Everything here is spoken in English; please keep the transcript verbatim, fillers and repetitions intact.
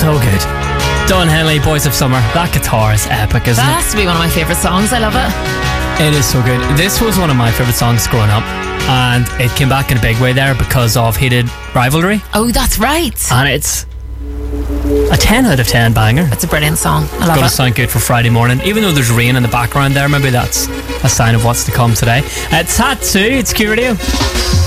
So good. Don Henley, Boys of Summer. That guitar is epic, isn't That it? has to be one of my favourite songs. I love it. It is so good. This was one of my favourite songs growing up, and it came back in a big way there because of Heated Rivalry. Oh, that's right. And it's a ten out of ten banger. It's a brilliant song. I It's love going it. to sound good for Friday morning, even though there's rain in the background there. Maybe that's a sign of what's to come today. It's Tattoo. It's Q Radio.